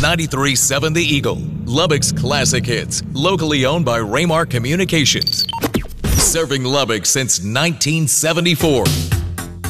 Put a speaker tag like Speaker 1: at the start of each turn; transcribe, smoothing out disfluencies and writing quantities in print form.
Speaker 1: 93.7 The Eagle, Lubbock's classic hits, locally owned by Raymar Communications. Serving Lubbock since 1974.